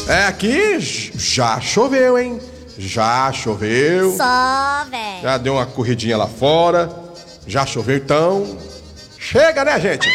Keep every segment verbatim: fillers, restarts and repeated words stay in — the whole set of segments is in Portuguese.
É, aqui já choveu, hein? Já choveu. Só, velho. Já deu uma corridinha lá fora. Já choveu, então. Chega, né, gente?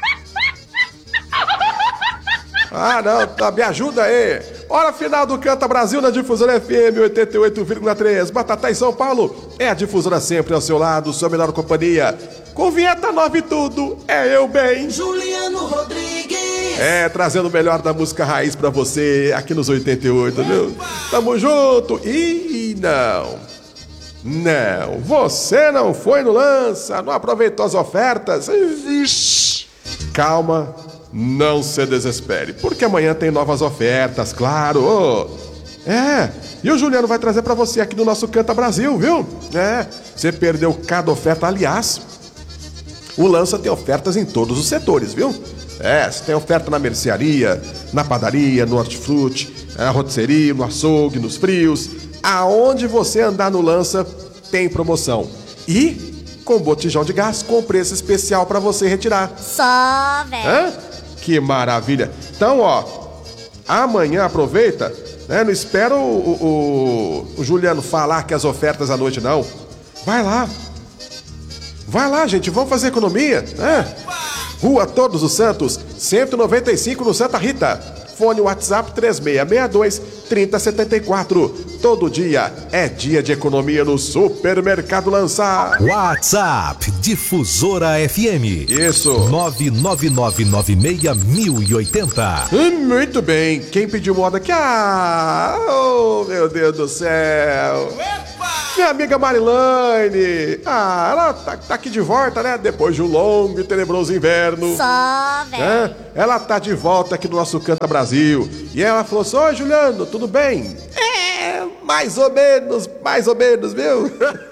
Ah, não, tá, me ajuda aí. Hora final do Canta Brasil na Difusora F M oitenta e oito vírgula três. Batatai em São Paulo. É a Difusora sempre ao seu lado, sua melhor companhia. Com vinheta nova e tudo, é eu bem. Juliano Rodrigues. É, trazendo o melhor da música raiz pra você aqui nos oitenta e oito, viu? Tamo junto. Ih, não. Não, você não foi no lança, não aproveitou as ofertas. Ixi. Calma, não se desespere, porque amanhã tem novas ofertas, claro. Oh. É, e o Juliano vai trazer pra você aqui no nosso Canta Brasil, viu? É, você perdeu cada oferta, aliás. O Lança tem ofertas em todos os setores, viu? É, você tem oferta na mercearia, na padaria, no hortifruti, na rotisserie, no açougue, nos frios. Aonde você andar no Lança, tem promoção. E com botijão de gás com preço especial pra você retirar. Só, velho. Hã? Que maravilha. Então, ó, amanhã aproveita, né? Não espera o, o, o Juliano falar que as ofertas à noite, não. Vai lá. Vai lá, gente, vamos fazer economia, né? Rua Todos os Santos, cento e noventa e cinco no Santa Rita. Fone WhatsApp três seis seis dois, três zero sete quatro. Todo dia é dia de economia no Supermercado Lança. WhatsApp Difusora F M. Isso. nove nove nove nove seis mil e oitenta. Hum, muito bem. Quem pediu moda aqui? Ah, oh, meu Deus do céu. Minha amiga Marilane. Ah, ela tá, tá aqui de volta, né? Depois de um longo e tenebroso inverno. Só, velho. É, ela tá de volta aqui no nosso Canta Brasil. E ela falou assim: oi, Juliano, tudo bem? É, mais ou menos, mais ou menos, viu?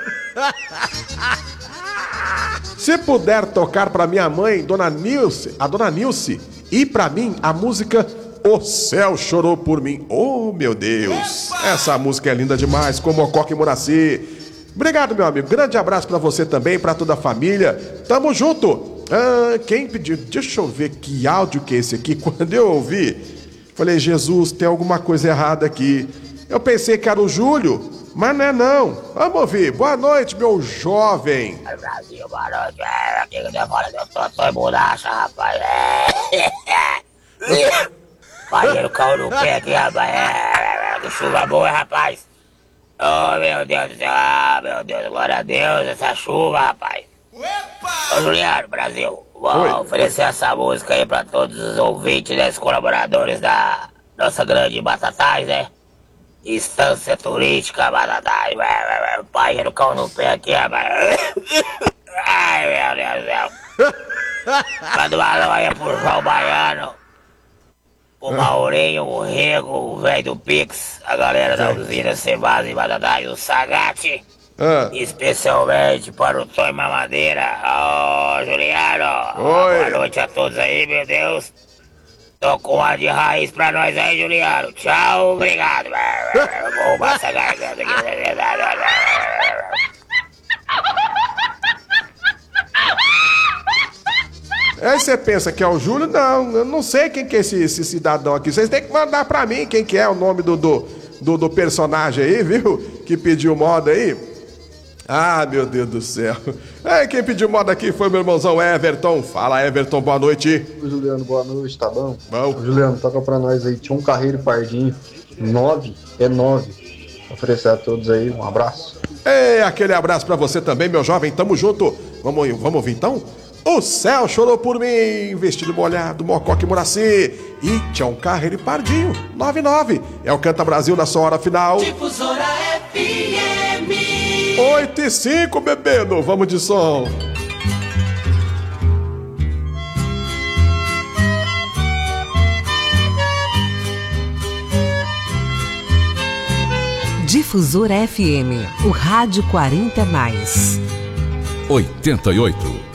Se puder tocar pra minha mãe, Dona Nilce, a Dona Nilce, e pra mim a música O Céu Chorou Por Mim. Oh, meu Deus. Epa! Essa música é linda demais, como Mococa e Muraci. Obrigado, meu amigo. Grande abraço pra você também, pra toda a família. Tamo junto. Ah, quem pediu? Deixa eu ver que áudio que é esse aqui. Quando eu ouvi, falei, Jesus, tem alguma coisa errada aqui. Eu pensei que era o Júlio, mas não é não. Vamos ouvir. Boa noite, meu jovem. Brasil, boa noite. É, aqui que eu falo, eu tô, tô em mudança, rapaz. É. Pareiro caiu no pé aqui, rapaz. É, que chuva boa, rapaz. Oh, meu Deus do céu. Ah, meu Deus, glória a Deus, essa chuva, rapaz. Ô, Juliano, Brasil, vou Oi. oferecer essa música aí pra todos os ouvintes, né, os colaboradores da nossa grande Batatais, né? Estância turística, Batatais. Pareiro caiu no pé aqui, rapaz. Ai, meu Deus do céu. Manda uma alô aí pro João Baiano. O Maurinho, o Rego, o velho do Pix, a galera da usina Sebasa e Batatais, o Sagate, Ah. especialmente para o Tonho Mamadeira. Ô, oh, Juliano, Oi. boa noite a todos aí, meu Deus. Tô com uma de raiz pra nós aí, Juliano. Tchau, obrigado. Vou roubar essa garganta aqui. Aí você pensa que é o Júlio? Não, eu não sei quem que é esse, esse cidadão aqui. Vocês têm que mandar pra mim quem que é o nome do, do, do, do personagem aí, viu? Que pediu moda aí. Ah, meu Deus do céu. É, quem pediu moda aqui foi meu irmãozão Everton. Fala, Everton, boa noite. Oi, Juliano, boa noite, tá bom? Bom. Ô, Juliano, toca pra nós aí. Tinha um Carreiro e Pardinho. Nove é nove. Oferecer a todos aí um abraço. É, aquele abraço pra você também, meu jovem. Tamo junto. Vamos, vamos ouvir então? O Céu Chorou Por Mim, Vestido Molhado, Mococa e Muraci. E Tião Carreiro e Pardinho, nove nove. É o Canta Brasil na sua hora final. Difusora F M. oito e cinco, bebendo. Vamos de som. Difusora F M, o rádio quarenta mais. oitenta e oito.